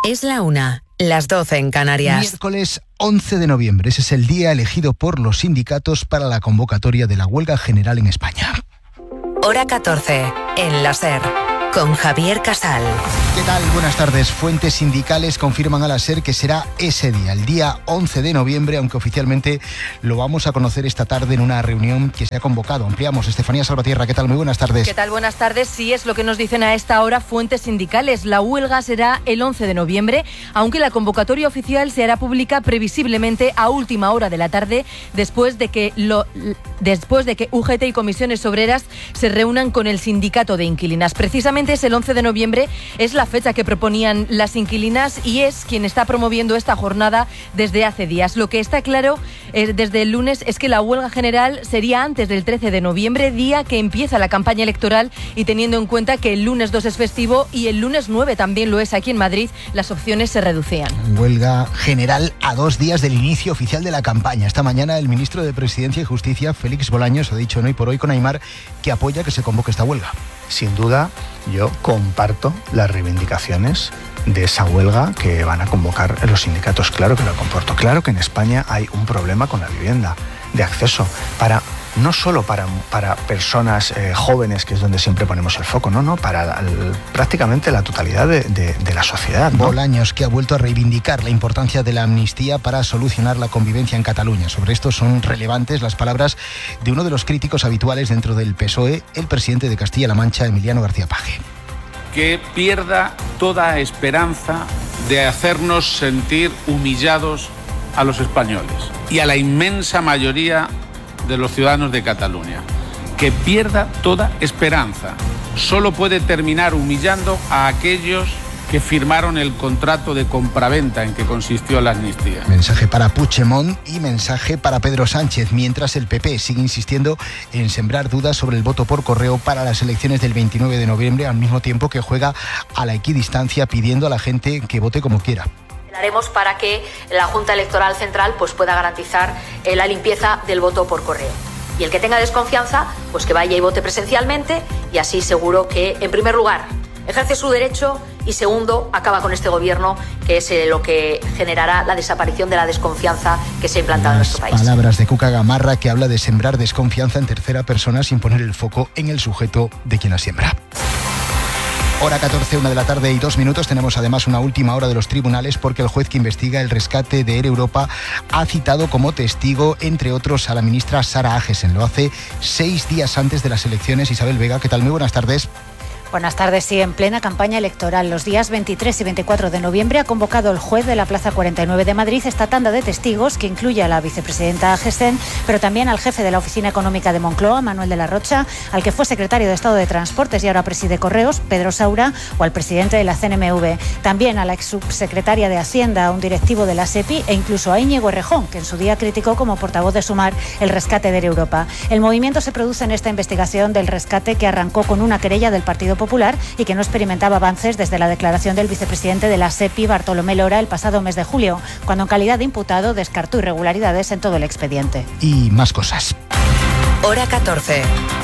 Es la 1, las 12 en Canarias. Miércoles 11 de noviembre. Ese es el día elegido por los sindicatos para la convocatoria de la huelga general en España. Hora 14, en la SER, con Javier Casal. ¿Qué tal? Buenas tardes. Fuentes sindicales confirman a la SER que será ese día, el día 11 de noviembre, aunque oficialmente lo vamos a conocer esta tarde en una reunión que se ha convocado. Ampliamos. Estefanía Salvatierra, ¿qué tal? Muy buenas tardes. ¿Qué tal? Buenas tardes. Sí, es lo que nos dicen a esta hora fuentes sindicales. La huelga será el 11 de noviembre, aunque la convocatoria oficial se hará pública previsiblemente a última hora de la tarde, después de que UGT y comisiones obreras se reúnan con el sindicato de inquilinas. Precisamente es el 11 de noviembre, es la fecha que proponían las inquilinas y es quien está promoviendo esta jornada desde hace días. Lo que está claro desde el lunes es que la huelga general sería antes del 13 de noviembre, día que empieza la campaña electoral, y teniendo en cuenta que el lunes 2 es festivo y el lunes 9 también lo es aquí en Madrid, las opciones se reducían. Huelga general a 2 días del inicio oficial de la campaña. Esta mañana el ministro de Presidencia y Justicia, Félix Bolaños, ha dicho en Hoy por Hoy con Aimar que apoya que se convoque esta huelga. Sin duda, yo comparto las reivindicaciones de esa huelga que van a convocar los sindicatos. Claro que lo comporto. Claro que en España hay un problema con la vivienda, de acceso, no solo para personas jóvenes, que es donde siempre ponemos el foco, para prácticamente la totalidad de la sociedad, ¿no? Bolaños, que ha vuelto a reivindicar la importancia de la amnistía para solucionar la convivencia en Cataluña. Sobre esto son relevantes las palabras de uno de los críticos habituales dentro del PSOE, el presidente de Castilla-La Mancha, Emiliano García Paje. Que pierda toda esperanza de hacernos sentir humillados a los españoles y a la inmensa mayoría de los ciudadanos de Cataluña. Que pierda toda esperanza. Solo puede terminar humillando a aquellos que firmaron el contrato de compraventa en que consistió la amnistía. Mensaje para Puigdemont y mensaje para Pedro Sánchez, mientras el PP sigue insistiendo en sembrar dudas sobre el voto por correo para las elecciones del 29 de noviembre, al mismo tiempo que juega a la equidistancia pidiendo a la gente que vote como quiera. Haremos para que la Junta Electoral Central pueda garantizar la limpieza del voto por correo. Y el que tenga desconfianza, que vaya y vote presencialmente, y así seguro que, en primer lugar, ejerce su derecho y, segundo, acaba con este gobierno, que es lo que generará la desaparición de la desconfianza que se ha implantado en nuestro país. Palabras de Cuca Gamarra, que habla de sembrar desconfianza en tercera persona sin poner el foco en el sujeto de quien la siembra. Hora 14, 1 de la tarde y 2 minutos. Tenemos además una última hora de los tribunales, porque el juez que investiga el rescate de Air Europa ha citado como testigo, entre otros, a la ministra Sara Agesen. Lo hace 6 días antes de las elecciones. Isabel Vega, ¿qué tal? Muy buenas tardes. Buenas tardes. Sí, en plena campaña electoral, los días 23 y 24 de noviembre ha convocado el juez de la Plaza 49 de Madrid esta tanda de testigos, que incluye a la vicepresidenta Agesen, pero también al jefe de la Oficina Económica de Moncloa, Manuel de la Rocha, al que fue secretario de Estado de Transportes y ahora preside Correos, Pedro Saura, o al presidente de la CNMV. También a la ex subsecretaria de Hacienda, a un directivo de la SEPI, e incluso a Íñigo Errejón, que en su día criticó como portavoz de Sumar el rescate de Air Europa. El movimiento se produce en esta investigación del rescate, que arrancó con una querella del Partido Popular y que no experimentaba avances desde la declaración del vicepresidente de la SEPI, Bartolomé Lora, el pasado mes de julio, cuando en calidad de imputado descartó irregularidades en todo el expediente. Y más cosas. Hora 14.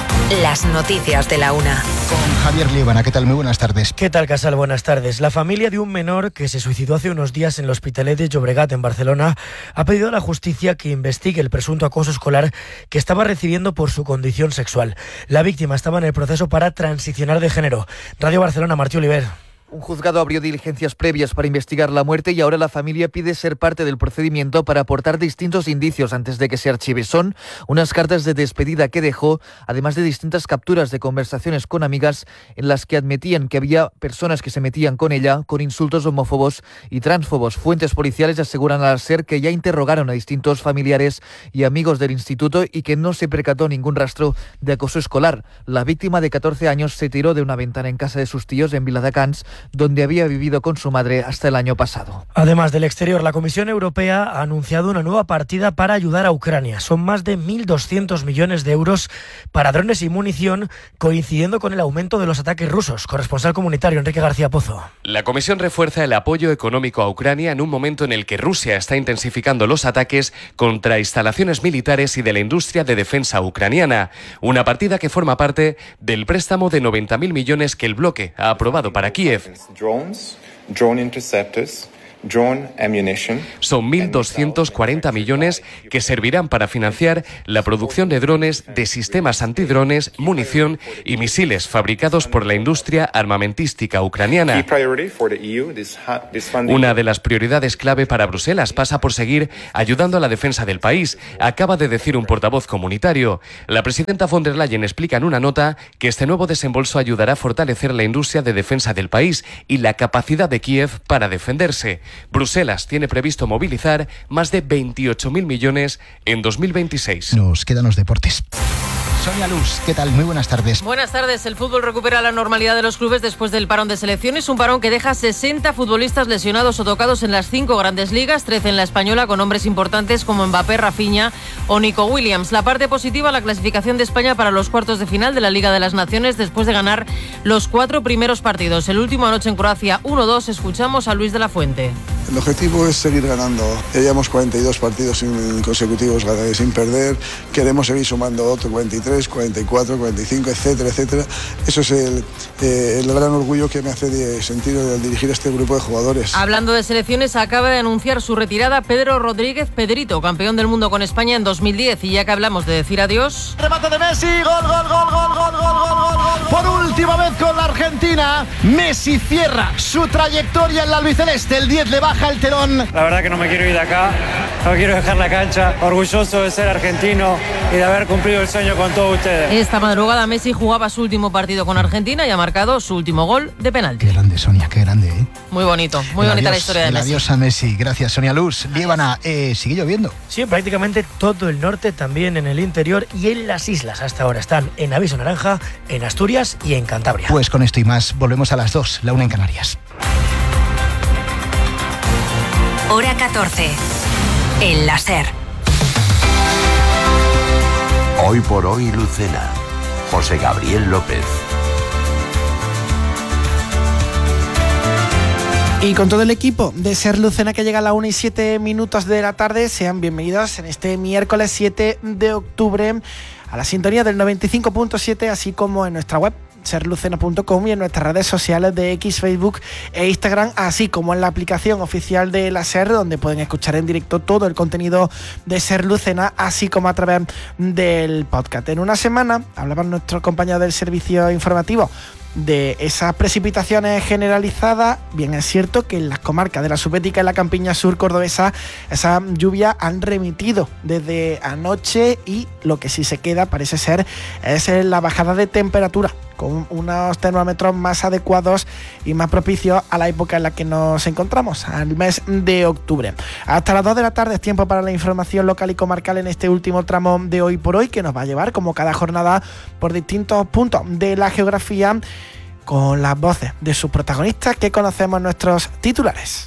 Las noticias de la 1. Con Javier Líbana, ¿qué tal? Muy buenas tardes. ¿Qué tal, Casal? Buenas tardes. La familia de un menor que se suicidó hace unos días en el Hospitalet de Llobregat, en Barcelona, ha pedido a la justicia que investigue el presunto acoso escolar que estaba recibiendo por su condición sexual. La víctima estaba en el proceso para transicionar de género. Radio Barcelona, Martí Oliver. Un juzgado abrió diligencias previas para investigar la muerte y ahora la familia pide ser parte del procedimiento para aportar distintos indicios antes de que se archive. Son unas cartas de despedida que dejó, además de distintas capturas de conversaciones con amigas en las que admitían que había personas que se metían con ella con insultos homófobos y transfobos. Fuentes policiales aseguran al SER que ya interrogaron a distintos familiares y amigos del instituto y que no se percató ningún rastro de acoso escolar. La víctima de 14 años se tiró de una ventana en casa de sus tíos en Viladecans, donde había vivido con su madre hasta el año pasado. Además del exterior, la Comisión Europea ha anunciado una nueva partida para ayudar a Ucrania. Son más de 1.200 millones de euros para drones y munición, coincidiendo con el aumento de los ataques rusos. Corresponsal comunitario, Enrique García Pozo. La Comisión refuerza el apoyo económico a Ucrania en un momento en el que Rusia está intensificando los ataques contra instalaciones militares y de la industria de defensa ucraniana. Una partida que forma parte del préstamo de 90.000 millones que el bloque ha aprobado para Kiev. Son 1.240 millones que servirán para financiar la producción de drones, de sistemas antidrones, munición y misiles fabricados por la industria armamentística ucraniana. Una de las prioridades clave para Bruselas pasa por seguir ayudando a la defensa del país, acaba de decir un portavoz comunitario. La presidenta von der Leyen explica en una nota que este nuevo desembolso ayudará a fortalecer la industria de defensa del país y la capacidad de Kiev para defenderse. Bruselas tiene previsto movilizar más de 28.000 millones en 2026. Nos quedan los deportes. Sonia Luz, ¿qué tal? Muy buenas tardes. Buenas tardes. El fútbol recupera la normalidad de los clubes después del parón de selecciones, un parón que deja 60 futbolistas lesionados o tocados en las 5 grandes ligas, 13 en la española, con nombres importantes como Mbappé, Rafinha o Nico Williams. La parte positiva, la clasificación de España para los cuartos de final de la Liga de las Naciones después de ganar los 4 primeros partidos. El último anoche en Croacia 1-2. Escuchamos a Luis de la Fuente. El objetivo es seguir ganando. Ya llevamos 42 partidos consecutivos sin perder. Queremos seguir sumando otro 43, 44, 45, etcétera, etcétera. Eso es el gran orgullo que me hace sentir al dirigir a este grupo de jugadores. Hablando de selecciones, acaba de anunciar su retirada Pedro Rodríguez Pedrito, campeón del mundo con España en 2010. Y ya que hablamos de decir adiós... Remate de Messi, gol. Por última vez con la Argentina, Messi cierra su trayectoria en la albiceleste. El 10 le baja el telón. La verdad que no me quiero ir de acá, no quiero dejar la cancha. Orgulloso de ser argentino y de haber cumplido el sueño con todos ustedes. Esta madrugada Messi jugaba su último partido con Argentina y ha marcado su último gol de penalti. Qué grande, Sonia, qué grande, ¿eh? Muy bonito, muy bonita la historia de Messi. Adiós a Messi. Gracias, Sonia Luz. Líbana, ¿sigue lloviendo? Sí, prácticamente todo el norte, también en el interior y en las islas. Hasta ahora están en aviso naranja, en Asturias y en Cantabria. Pues con esto y más, volvemos a las 2, la 1 en Canarias. Hora 14, en la SER. Hoy por hoy, Lucena. José Gabriel López. Y con todo el equipo de SER Lucena que llega a la 1:07 de la tarde, sean bienvenidos en este miércoles 7 de octubre a la sintonía del 95.7, así como en nuestra web serlucena.com y en nuestras redes sociales de X, Facebook e Instagram, así como en la aplicación oficial de la SER, donde pueden escuchar en directo todo el contenido de SER Lucena, así como a través del podcast. En una semana hablaban nuestros compañeros del servicio informativo de esas precipitaciones generalizadas. Bien, es cierto que en las comarcas de la Subbética y la Campiña Sur cordobesa esas lluvias han remitido desde anoche, y lo que sí se queda parece ser es la bajada de temperatura, con unos termómetros más adecuados y más propicios a la época en la que nos encontramos, al mes de octubre. Hasta las 2 de la tarde es tiempo para la información local y comarcal en este último tramo de Hoy por Hoy, que nos va a llevar, como cada jornada, por distintos puntos de la geografía, con las voces de sus protagonistas que conocemos en nuestros titulares.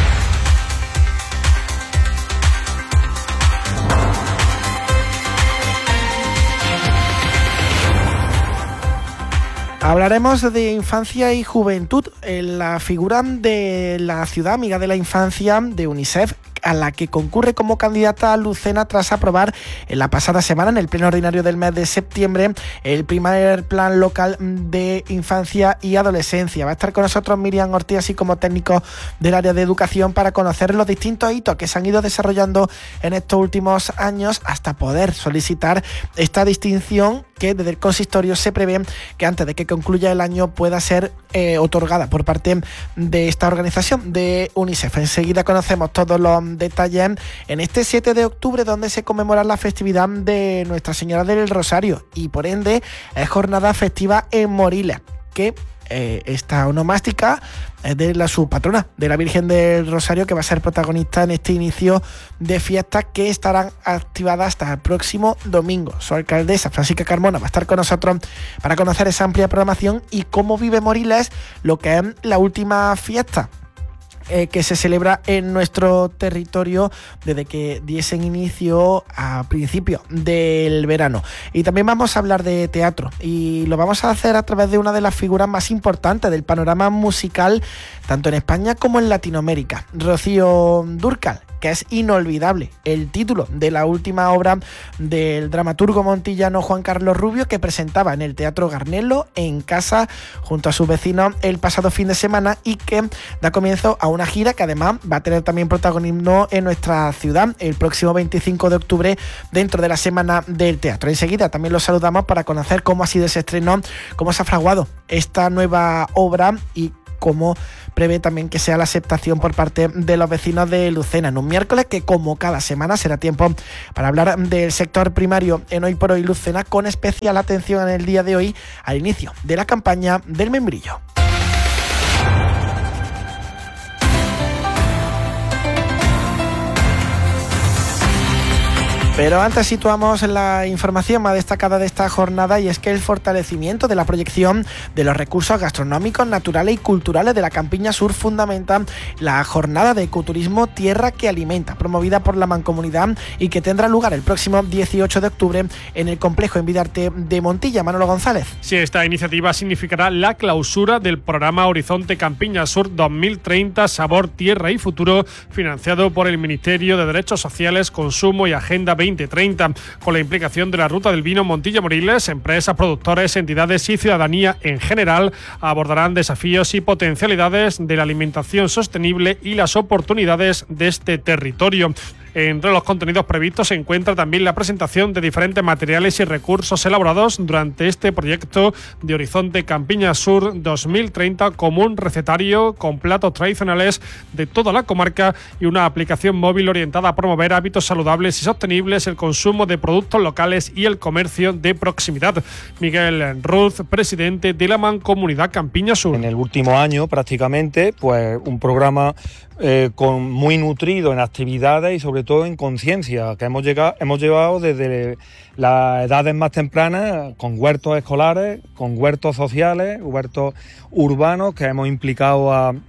Hablaremos de infancia y juventud, en la figura de la ciudad amiga de la infancia de UNICEF, a la que concurre como candidata a Lucena tras aprobar en la pasada semana, en el pleno ordinario del mes de septiembre, el primer plan local de infancia y adolescencia. Va a estar con nosotros Miriam Ortiz, así como técnico del área de educación, para conocer los distintos hitos que se han ido desarrollando en estos últimos años hasta poder solicitar esta distinción, que desde el consistorio se prevé que antes de que concluya el año pueda ser otorgada por parte de esta organización de UNICEF. Enseguida conocemos todos los detalles en este 7 de octubre, donde se conmemora la festividad de Nuestra Señora del Rosario, y por ende es jornada festiva en Moriles, que esta onomástica es de su patrona, de la Virgen del Rosario, que va a ser protagonista en este inicio de fiestas que estarán activadas hasta el próximo domingo. Su alcaldesa, Francisca Carmona, va a estar con nosotros para conocer esa amplia programación y cómo vive Moriles lo que es la última fiesta que se celebra en nuestro territorio desde que diesen inicio a principios del verano. Y también vamos a hablar de teatro, y lo vamos a hacer a través de una de las figuras más importantes del panorama musical tanto en España como en Latinoamérica, Rocío Dúrcal, que es inolvidable. El título de la última obra del dramaturgo montillano Juan Carlos Rubio, que presentaba en el Teatro Garnelo en casa junto a sus vecinos el pasado fin de semana y que da comienzo a una gira que además va a tener también protagonismo en nuestra ciudad el próximo 25 de octubre dentro de la Semana del Teatro. Enseguida también los saludamos para conocer cómo ha sido ese estreno, cómo se ha fraguado esta nueva obra y cómo prevé también que sea la aceptación por parte de los vecinos de Lucena en un miércoles que, como cada semana, será tiempo para hablar del sector primario en Hoy por Hoy Lucena, con especial atención en el día de hoy al inicio de la campaña del membrillo. Pero antes situamos la información más destacada de esta jornada, y es que el fortalecimiento de la proyección de los recursos gastronómicos, naturales y culturales de la Campiña Sur fundamenta la jornada de ecoturismo Tierra que Alimenta, promovida por la Mancomunidad y que tendrá lugar el próximo 18 de octubre en el complejo Envidarte de Montilla. Manolo González. Sí, esta iniciativa significará la clausura del programa Horizonte Campiña Sur 2030 Sabor, Tierra y Futuro, financiado por el Ministerio de Derechos Sociales, Consumo y Agenda 2030, con la implicación de la Ruta del Vino Montilla Moriles. Empresas, productores, entidades y ciudadanía en general abordarán desafíos y potencialidades de la alimentación sostenible y las oportunidades de este territorio. Entre los contenidos previstos se encuentra también la presentación de diferentes materiales y recursos elaborados durante este proyecto de Horizonte Campiña Sur 2030, como un recetario con platos tradicionales de toda la comarca y una aplicación móvil orientada a promover hábitos saludables y sostenibles, el consumo de productos locales y el comercio de proximidad. Miguel Ruz, presidente de la Mancomunidad Campiña Sur. En el último año, prácticamente, pues un programa muy nutrido en actividades y sobre todo en conciencia, que hemos llevado desde las edades más tempranas, con huertos escolares, con huertos sociales, huertos urbanos, que hemos implicado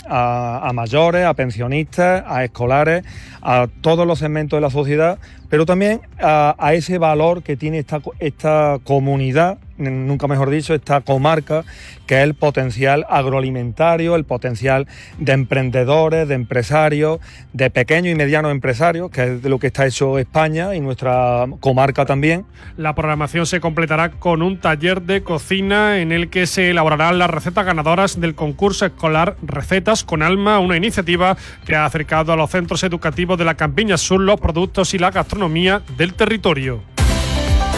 a mayores, a pensionistas, a escolares, a todos los segmentos de la sociedad, pero también a ese valor que tiene esta comunidad, nunca mejor dicho, esta comarca, que es el potencial agroalimentario, el potencial de emprendedores, de empresarios, de pequeños y medianos empresarios, que es de lo que está hecho España y nuestra comarca también. La programación se completará con un taller de cocina en el que se elaborarán las recetas ganadoras del concurso escolar Recetas con Alma, una iniciativa que ha acercado a los centros educativos de la Campiña Sur los productos y la gastronomía del territorio.